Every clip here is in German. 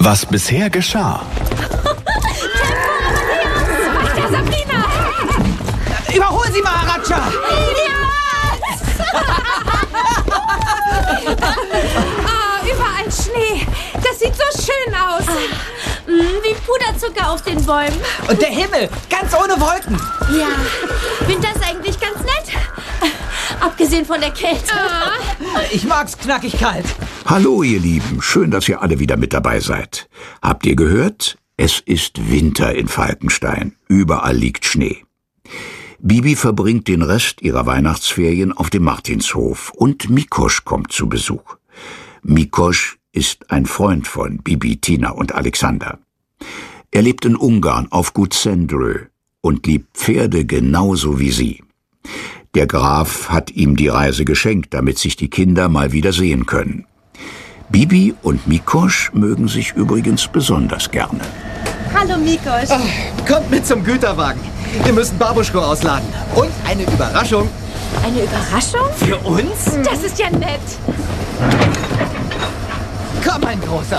Was bisher geschah. Der Sabrina! Überhol sie, Maharaja! Überall Schnee. Das sieht so schön aus. Wie Puderzucker auf den Bäumen. Und der Himmel, ganz ohne Wolken. Ja, Winter ist eigentlich ganz nett. Abgesehen von der Kälte. Ich mag's knackig kalt. Hallo ihr Lieben, schön, dass ihr alle wieder mit dabei seid. Habt ihr gehört? Es ist Winter in Falkenstein. Überall liegt Schnee. Bibi verbringt den Rest ihrer Weihnachtsferien auf dem Martinshof und Mikosch kommt zu Besuch. Mikosch ist ein Freund von Bibi, Tina und Alexander. Er lebt in Ungarn auf Gut Szendrő und liebt Pferde genauso wie sie. Der Graf hat ihm die Reise geschenkt, damit sich die Kinder mal wieder sehen können. Bibi und Mikosch mögen sich übrigens besonders gerne. Hallo Mikosch. Kommt mit zum Güterwagen. Wir müssen Babuschko ausladen. Und eine Überraschung. Eine Überraschung? Für uns? Das ist ja nett. Komm, mein Großer.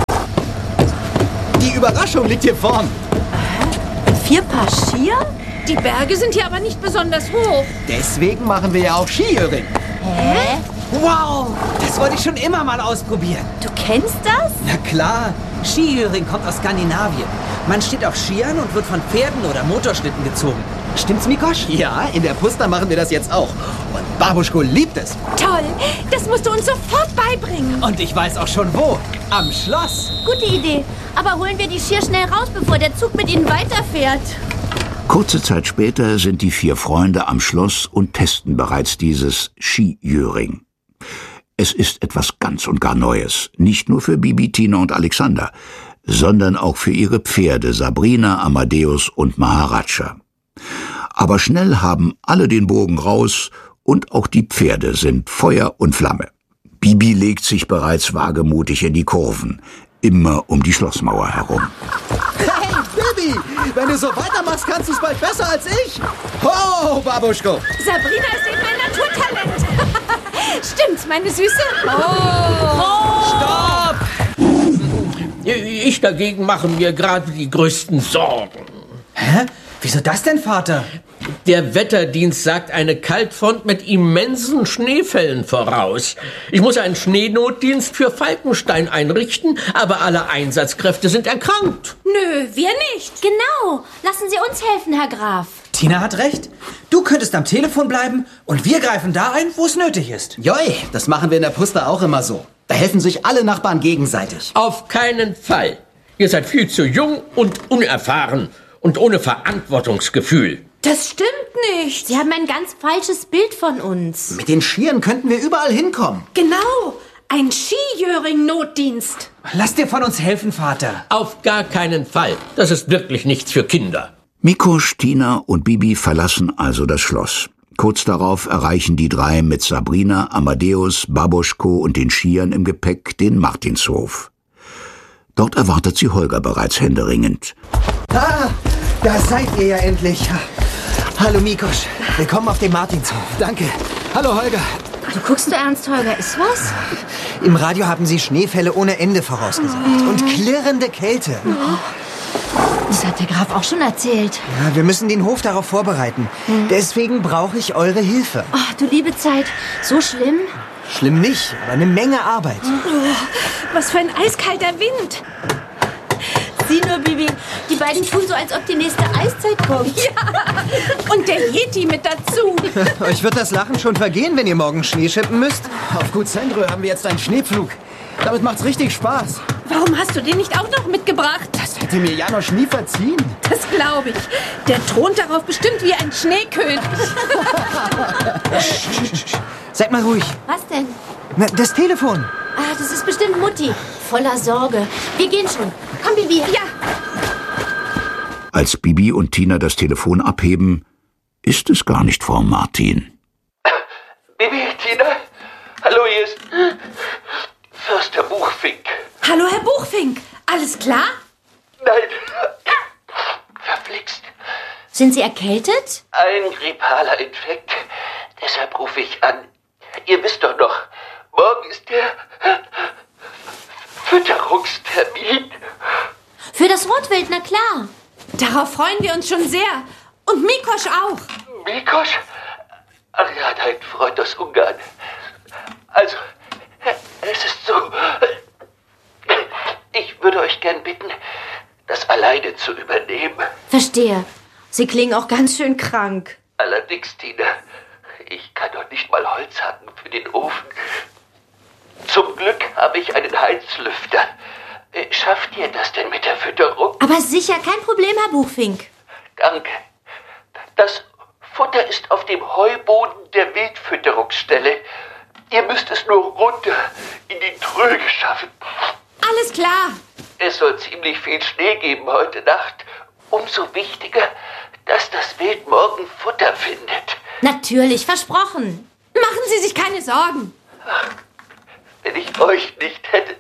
Die Überraschung liegt hier vorn. 4 Paar Skier? Die Berge sind hier aber nicht besonders hoch. Deswegen machen wir ja auch Skiöring. Hä? Wow, das wollte ich schon immer mal ausprobieren. Du kennst das? Na klar, Skiöring kommt aus Skandinavien. Man steht auf Skiern und wird von Pferden oder Motorschlitten gezogen. Stimmt's, Mikosch? Ja, in der Pusta machen wir das jetzt auch. Und Babuschko liebt es. Toll. Das musst du uns sofort beibringen. Und ich weiß auch schon wo. Am Schloss. Gute Idee. Aber holen wir die Skier schnell raus, bevor der Zug mit ihnen weiterfährt. Kurze Zeit später sind die 4 Freunde am Schloss und testen bereits dieses Skijöring. Es ist etwas ganz und gar Neues, nicht nur für Bibi, Tina und Alexander, sondern auch für ihre Pferde Sabrina, Amadeus und Maharaja. Aber schnell haben alle den Bogen raus und auch die Pferde sind Feuer und Flamme. Bibi legt sich bereits wagemutig in die Kurven, immer um die Schlossmauer herum. Hey, Bibi, wenn du so weitermachst, kannst du es bald besser als ich. Ho, Babuschko. Sabrina ist eben ein Naturtalent. Stimmt's, meine Süße? Stopp! Ich dagegen mache mir gerade die größten Sorgen. Hä? Wieso das denn, Vater? Der Wetterdienst sagt eine Kaltfront mit immensen Schneefällen voraus. Ich muss einen Schneenotdienst für Falkenstein einrichten, aber alle Einsatzkräfte sind erkrankt. Nö, wir nicht. Genau. Lassen Sie uns helfen, Herr Graf. Tina hat recht. Du könntest am Telefon bleiben und wir greifen da ein, wo es nötig ist. Joi, das machen wir in der Pusta auch immer so. Da helfen sich alle Nachbarn gegenseitig. Auf keinen Fall. Ihr seid viel zu jung und unerfahren und ohne Verantwortungsgefühl. Das stimmt nicht. Sie haben ein ganz falsches Bild von uns. Mit den Skiern könnten wir überall hinkommen. Genau. Ein Skijöring-Notdienst. Lass dir von uns helfen, Vater. Auf gar keinen Fall. Das ist wirklich nichts für Kinder. Mikosch, Tina und Bibi verlassen also das Schloss. Kurz darauf erreichen die 3 mit Sabrina, Amadeus, Babuschko und den Skiern im Gepäck den Martinshof. Dort erwartet sie Holger bereits händeringend. Ah, da seid ihr ja endlich. Hallo Mikosch, willkommen auf dem Martinshof. Danke. Hallo Holger. Du guckst so ernst, Holger. Ist was? Im Radio haben sie Schneefälle ohne Ende vorausgesagt. Und klirrende Kälte. Das hat der Graf auch schon erzählt. Ja, wir müssen den Hof darauf vorbereiten. Deswegen brauche ich eure Hilfe. Oh, du liebe Zeit. So schlimm? Schlimm nicht, aber eine Menge Arbeit. Was für ein eiskalter Wind. Sieh nur, Bibi. Die beiden tun so, als ob die nächste Eiszeit kommt. Ja, und der Yeti mit dazu. Euch wird das Lachen schon vergehen, wenn ihr morgen Schnee schippen müsst. Auf Gut Szendrő haben wir jetzt einen Schneepflug. Damit macht's richtig Spaß. Warum hast du den nicht auch noch mitgebracht? Das hätte mir Janosch nie verziehen. Das glaube ich. Der thront darauf bestimmt wie ein Schneekönig. Seid mal ruhig. Was denn? Na, das Telefon. Ah, das ist bestimmt Mutti. Voller Sorge. Wir gehen schon. Komm, Bibi. Ja. Als Bibi und Tina das Telefon abheben, ist es gar nicht Frau Martin. Bibi, Tina? Hallo, hier ist Förster Buchfink. Hallo, Herr Buchfink. Alles klar? Nein, verflixt. Sind Sie erkältet? Ein grippaler Infekt. Deshalb rufe ich an. Ihr wisst doch noch, morgen ist der Fütterungstermin. Für das Rotwild, na klar. Darauf freuen wir uns schon sehr. Und Mikosch auch. Mikosch? Ach ja, dein Freund aus Ungarn. Also, es ist so. Ich würde euch gern bitten, das alleine zu übernehmen. Verstehe. Sie klingen auch ganz schön krank. Allerdings, Tina, ich kann doch nicht mal Holz hacken für den Ofen. Zum Glück habe ich einen Heizlüfter. Schafft ihr das denn mit der Fütterung? Aber sicher, kein Problem, Herr Buchfink. Danke. Das Futter ist auf dem Heuboden der Wildfütterungsstelle. Ihr müsst es nur runter in die Tröge schaffen. Alles klar. Es soll ziemlich viel Schnee geben heute Nacht. Umso wichtiger, dass das Wild morgen Futter findet. Natürlich, versprochen. Machen Sie sich keine Sorgen. Wenn ich euch nicht hätte.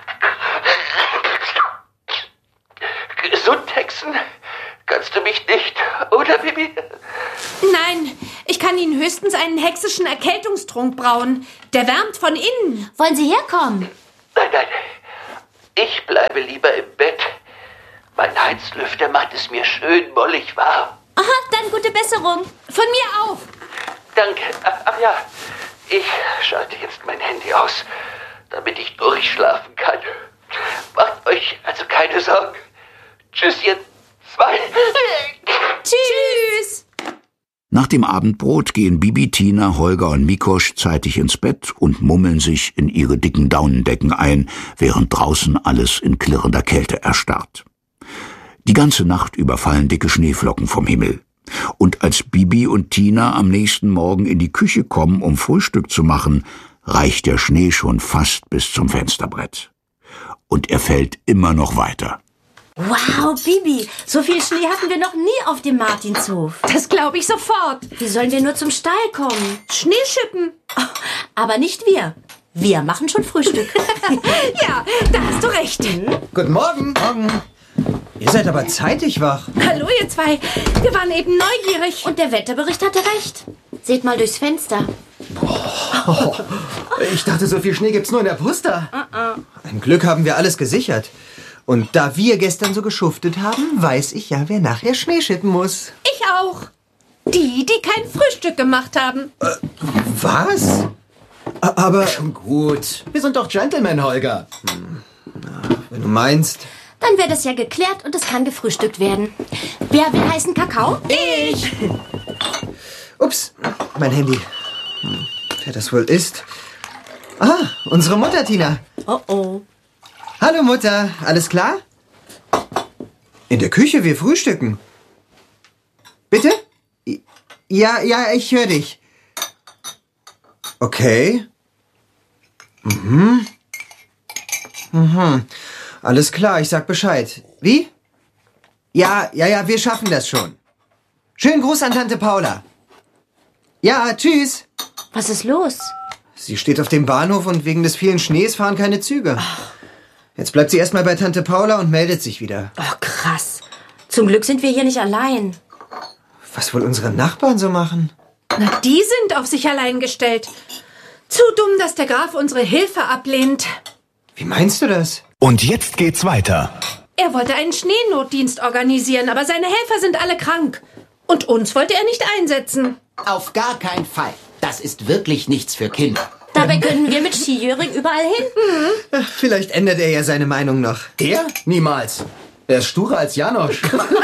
Gesund, Hexen? Kannst du mich nicht, oder, Bibi? Nein, ich kann Ihnen höchstens einen hexischen Erkältungstrunk brauen. Der wärmt von innen. Wollen Sie herkommen? Nein. Ich bleibe lieber im Bett. Mein Heizlüfter macht es mir schön mollig warm. Aha, dann gute Besserung. Von mir auch. Danke. Ach ja, ich schalte jetzt mein Handy aus, damit ich durchschlafen kann. Macht euch also keine Sorgen. Tschüss, ihr zwei. Tschüss. Nach dem Abendbrot gehen Bibi, Tina, Holger und Mikosch zeitig ins Bett und mummeln sich in ihre dicken Daunendecken ein, während draußen alles in klirrender Kälte erstarrt. Die ganze Nacht über fallen dicke Schneeflocken vom Himmel. Und als Bibi und Tina am nächsten Morgen in die Küche kommen, um Frühstück zu machen, reicht der Schnee schon fast bis zum Fensterbrett. Und er fällt immer noch weiter. Wow, Bibi, so viel Schnee hatten wir noch nie auf dem Martinshof. Das glaube ich sofort. Wie sollen wir nur zum Stall kommen? Schneeschippen. Oh, aber nicht wir. Wir machen schon Frühstück. Ja, da hast du recht. Guten Morgen. Morgen. Ihr seid aber zeitig wach. Hallo, ihr zwei. Wir waren eben neugierig. Und der Wetterbericht hatte recht. Seht mal durchs Fenster. Ich dachte, so viel Schnee gibt's nur in der Puster. Ein Glück haben wir alles gesichert. Und da wir gestern so geschuftet haben, weiß ich ja, wer nachher Schnee schippen muss. Ich auch. Die kein Frühstück gemacht haben. Was? Aber gut. Wir sind doch Gentlemen, Holger. Wenn du meinst. Dann wäre das ja geklärt und es kann gefrühstückt werden. Wer will heißen Kakao? Ich. Ups, mein Handy. Wer das wohl ist? Ah, unsere Mutter, Tina. Oh. Hallo Mutter, alles klar? In der Küche, wir frühstücken. Bitte? Ja, ich höre dich. Okay. Alles klar, ich sag Bescheid. Wie? Ja, wir schaffen das schon. Schönen Gruß an Tante Paula. Ja, tschüss. Was ist los? Sie steht auf dem Bahnhof und wegen des vielen Schnees fahren keine Züge. Jetzt bleibt sie erstmal bei Tante Paula und meldet sich wieder. Oh, krass. Zum Glück sind wir hier nicht allein. Was wohl unsere Nachbarn so machen? Na, die sind auf sich allein gestellt. Zu dumm, dass der Graf unsere Hilfe ablehnt. Wie meinst du das? Und jetzt geht's weiter. Er wollte einen Schneenotdienst organisieren, aber seine Helfer sind alle krank. Und uns wollte er nicht einsetzen. Auf gar keinen Fall. Das ist wirklich nichts für Kinder. Dabei können wir mit Skijöring überall hin. Vielleicht ändert er ja seine Meinung noch. Er? Niemals. Er ist sturer als Janosch.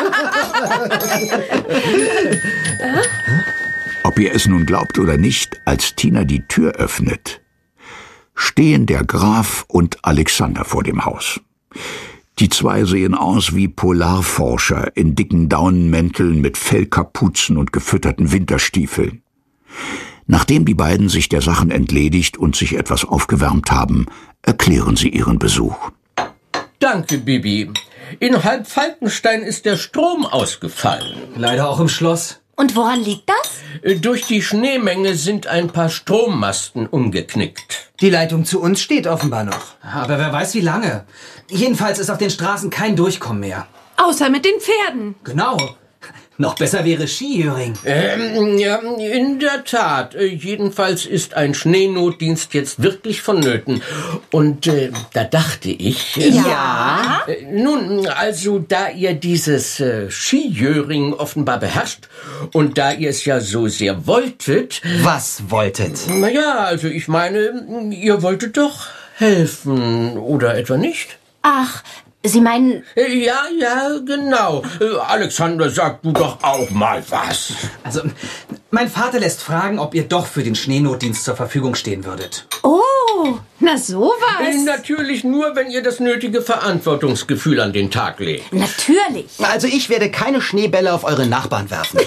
Ob ihr es nun glaubt oder nicht, als Tina die Tür öffnet, stehen der Graf und Alexander vor dem Haus. Die zwei sehen aus wie Polarforscher in dicken Daunenmänteln mit Fellkapuzen und gefütterten Winterstiefeln. Nachdem die beiden sich der Sachen entledigt und sich etwas aufgewärmt haben, erklären sie ihren Besuch. Danke, Bibi. In Halbfalkenstein ist der Strom ausgefallen. Leider auch im Schloss. Und woran liegt das? Durch die Schneemenge sind ein paar Strommasten umgeknickt. Die Leitung zu uns steht offenbar noch. Aber wer weiß wie lange. Jedenfalls ist auf den Straßen kein Durchkommen mehr. Außer mit den Pferden. Genau. Noch besser wäre Skijöring. Ja, in der Tat. Jedenfalls ist ein Schneenotdienst jetzt wirklich vonnöten. Und da dachte ich... Ja? Nun, also da ihr dieses Skijöring offenbar beherrscht und da ihr es ja so sehr wolltet... Was wolltet? Naja, also ich meine, ihr wolltet doch helfen, oder etwa nicht? Ach, Sie meinen... Ja, genau. Alexander, sag du doch auch mal was. Also, mein Vater lässt fragen, ob ihr doch für den Schneenotdienst zur Verfügung stehen würdet. Oh, na sowas. Natürlich nur, wenn ihr das nötige Verantwortungsgefühl an den Tag legt. Natürlich. Also ich werde keine Schneebälle auf eure Nachbarn werfen.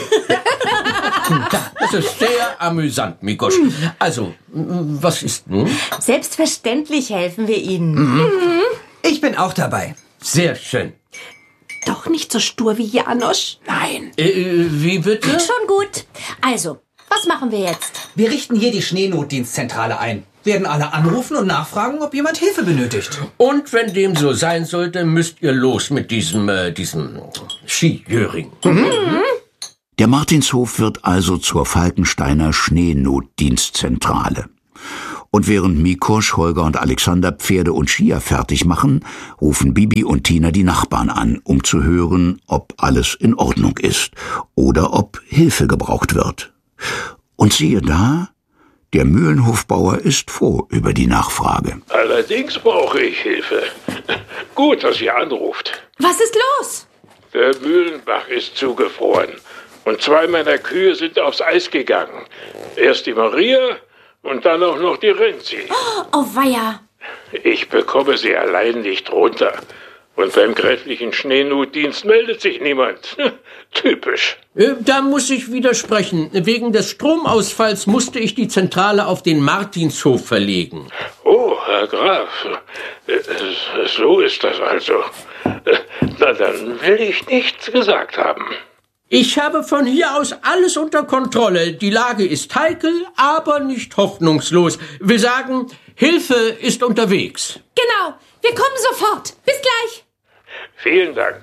Das ist sehr amüsant, Mikosch. Also, was ist nun? Selbstverständlich helfen wir Ihnen. Ich bin auch dabei. Sehr schön. Doch nicht so stur wie Janosch. Nein. Wie bitte? Schon gut. Also, was machen wir jetzt? Wir richten hier die Schneenotdienstzentrale ein. Werden alle anrufen und nachfragen, ob jemand Hilfe benötigt. Und wenn dem so sein sollte, müsst ihr los mit diesem Skijöring. Der Martinshof wird also zur Falkensteiner Schneenotdienstzentrale. Und während Mikosch, Holger und Alexander Pferde und Skier fertig machen, rufen Bibi und Tina die Nachbarn an, um zu hören, ob alles in Ordnung ist oder ob Hilfe gebraucht wird. Und siehe da, der Mühlenhofbauer ist froh über die Nachfrage. Allerdings brauche ich Hilfe. Gut, dass ihr anruft. Was ist los? Der Mühlenbach ist zugefroren und 2 meiner Kühe sind aufs Eis gegangen. Erst die Maria und dann auch noch die Renzi. Oh, weia. Ich bekomme sie allein nicht runter. Und beim gräflichen Schneenotdienst meldet sich niemand. Typisch. Da muss ich widersprechen. Wegen des Stromausfalls musste ich die Zentrale auf den Martinshof verlegen. Oh, Herr Graf. So ist das also. Na, dann will ich nichts gesagt haben. Ich habe von hier aus alles unter Kontrolle. Die Lage ist heikel, aber nicht hoffnungslos. Will sagen, Hilfe ist unterwegs. Genau, wir kommen sofort. Bis gleich. Vielen Dank.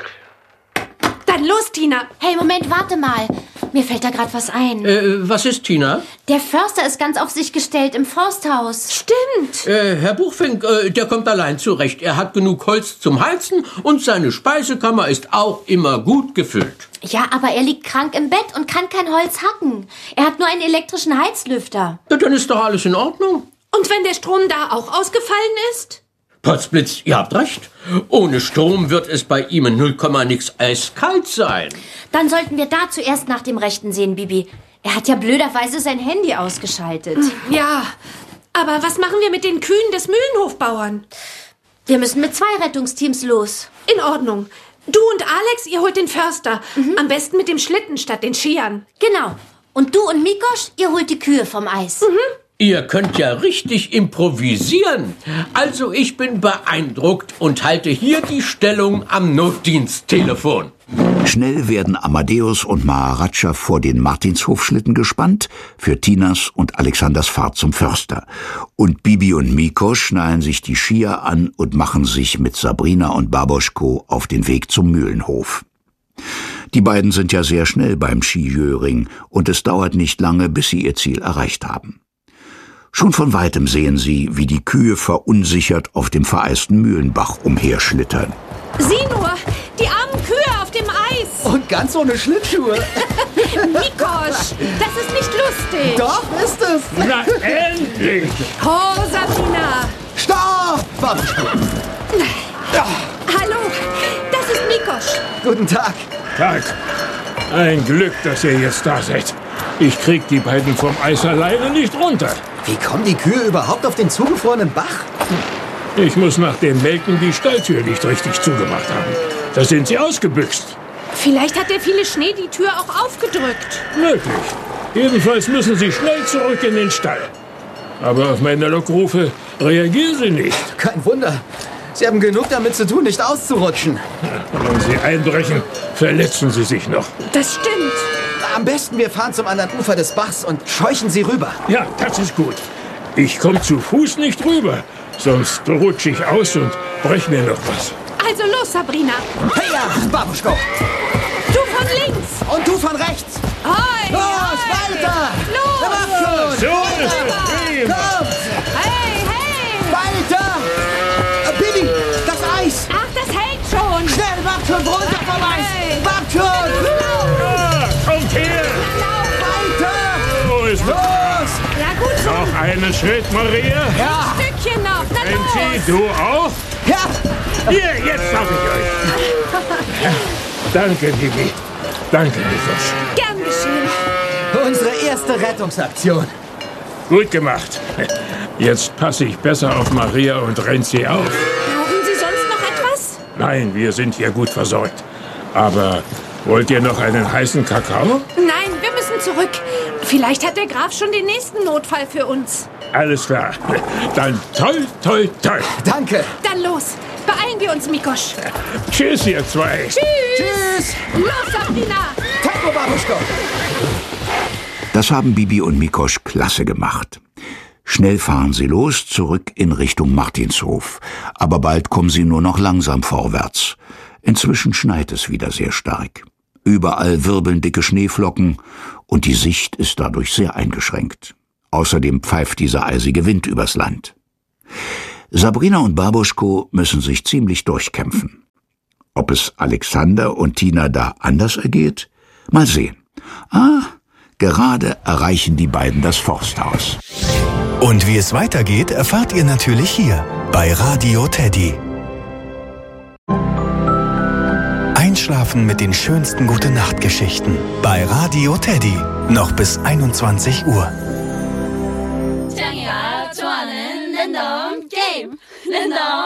Dann los, Tina. Hey, Moment, warte mal. Mir fällt da gerade was ein. Was ist, Tina? Der Förster ist ganz auf sich gestellt im Forsthaus. Stimmt. Herr Buchfink, der kommt allein zurecht. Er hat genug Holz zum Heizen und seine Speisekammer ist auch immer gut gefüllt. Ja, aber er liegt krank im Bett und kann kein Holz hacken. Er hat nur einen elektrischen Heizlüfter. Ja, dann ist doch alles in Ordnung. Und wenn der Strom da auch ausgefallen ist? Potzblitz, ihr habt recht. Ohne Strom wird es bei ihm in 0, nix eiskalt sein. Dann sollten wir da zuerst nach dem Rechten sehen, Bibi. Er hat ja blöderweise sein Handy ausgeschaltet. Ja, aber was machen wir mit den Kühen des Mühlenhofbauern? Wir müssen mit 2 Rettungsteams los. In Ordnung. Du und Alex, ihr holt den Förster. Am besten mit dem Schlitten statt den Skiern. Genau. Und du und Mikosch, ihr holt die Kühe vom Eis. Ihr könnt ja richtig improvisieren. Also ich bin beeindruckt und halte hier die Stellung am Notdiensttelefon. Schnell werden Amadeus und Maharaja vor den Martinshofschlitten gespannt für Tinas und Alexanders Fahrt zum Förster. Und Bibi und Mikosch schnallen sich die Skier an und machen sich mit Sabrina und Baboschko auf den Weg zum Mühlenhof. Die beiden sind ja sehr schnell beim Skijöring und es dauert nicht lange, bis sie ihr Ziel erreicht haben. Schon von Weitem sehen sie, wie die Kühe verunsichert auf dem vereisten Mühlenbach umherschlittern. Sieh nur, die armen Kühe auf dem Eis. Und ganz ohne Schlittschuhe. Mikosch, das ist nicht lustig. Doch, ist es. Na, endlich! Oh, Sabrina. Stopp! Baboschko. Hallo, das ist Mikosch. Guten Tag. Tag. Ein Glück, dass ihr jetzt da seid. Ich krieg die beiden vom Eis alleine nicht runter. Wie kommen die Kühe überhaupt auf den zugefrorenen Bach? Ich muss nach dem Melken die Stalltür nicht richtig zugemacht haben. Da sind sie ausgebüxt. Vielleicht hat der viele Schnee die Tür auch aufgedrückt. Möglich. Jedenfalls müssen sie schnell zurück in den Stall. Aber auf meine Lockrufe reagieren sie nicht. Kein Wunder. Sie haben genug damit zu tun, nicht auszurutschen. Wenn sie einbrechen, verletzen sie sich noch. Das stimmt. Am besten wir fahren zum anderen Ufer des Bachs und scheuchen sie rüber. Ja, das ist gut. Ich komme zu Fuß nicht rüber, sonst rutsche ich aus und brech mir noch was. Also los, Sabrina. Hey ja, Baboschko. Du von links. Und du von rechts. Hoi, Los, hoi. weiter. Los. Mach schon. So ist es prima. Komm. Hey, hey. Weiter. Bibi, das Eis. Ach, das hält schon. Schnell, mach schon runter vom Eis. Hey. Mach schon. Ah, kommt her. Weiter. So ist es. Los. Ja, gut so. Noch einen Schritt, Maria. Ja. Ein Stückchen noch. Na Benji, los. du auch? Ja. Hier, jetzt hab ich euch. Danke, Bibi. Danke, Nikos. Gern geschehen. Unsere erste Rettungsaktion. Gut gemacht. Jetzt passe ich besser auf Maria und Renzi auf. Brauchen Sie sonst noch etwas? Nein, wir sind hier gut versorgt. Aber wollt ihr noch einen heißen Kakao? Nein, wir müssen zurück. Vielleicht hat der Graf schon den nächsten Notfall für uns. Alles klar. Dann toi, toi, toi. Danke. Dann los. Beeilen wir uns, Mikosch. Tschüss, ihr zwei. Tschüss. Los, Sabrina. Tempo, Babuschko. Das haben Bibi und Mikosch klasse gemacht. Schnell fahren sie los, zurück in Richtung Martinshof. Aber bald kommen sie nur noch langsam vorwärts. Inzwischen schneit es wieder sehr stark. Überall wirbeln dicke Schneeflocken und die Sicht ist dadurch sehr eingeschränkt. Außerdem pfeift dieser eisige Wind übers Land. Sabrina und Babuschko müssen sich ziemlich durchkämpfen. Ob es Alexander und Tina da anders ergeht? Mal sehen. Gerade erreichen die beiden das Forsthaus. Und wie es weitergeht, erfahrt ihr natürlich hier bei Radio Teddy. Einschlafen mit den schönsten Gute-Nacht-Geschichten bei Radio Teddy. Noch bis 21 Uhr. 짱이가 좋아하는 랜덤 게임. 랜덤